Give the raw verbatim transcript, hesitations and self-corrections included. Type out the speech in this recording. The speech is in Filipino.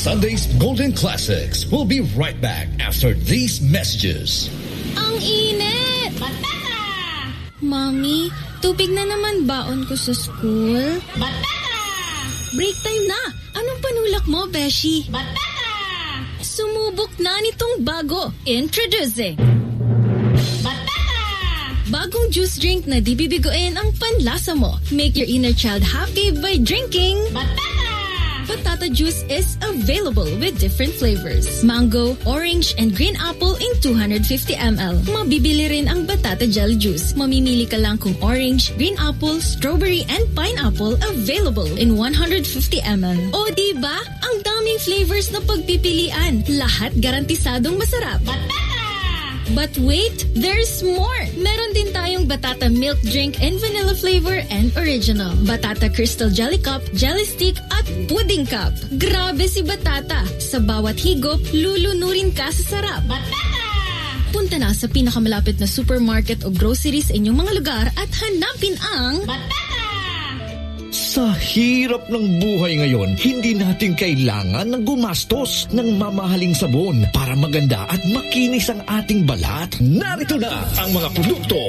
Sunday's Golden Classics will be right back after these messages. Ang init! Batata! Mami, tubig na naman baon ko sa school. Batata! Break time na! Anong panulak mo, Beshi? Batata! Sumubok na nitong bago. Introducing Batata! bagong juice drink na di bibiguin ang panlasa mo. Make your inner child happy by drinking Batata! Batata juice is available with different flavors. Mango, orange, and green apple in two hundred fifty milliliters. Mabibili rin ang Batata Jelly Juice. Mamimili ka lang kung orange, green apple, strawberry, and pineapple available in one hundred fifty milliliters. O diba? Ang daming flavors na pagpipilian. Lahat garantisadong masarap. Batata! But wait, there's more! Meron din tayong Batata Milk Drink in vanilla flavor and original. Batata Crystal Jelly Cup, Jelly Stick, at Pudding Cup. Grabe si Batata! Sa bawat higop, lulunurin ka sa sarap. Batata! Punta na sa pinakamalapit na supermarket o grocery sa inyong mga lugar at hanapin ang Batata! Sa hirap ng buhay ngayon, hindi natin kailangan ng gumastos ng mamahaling sabon para maganda at makinis ang ating balat. Narito na ang mga produkto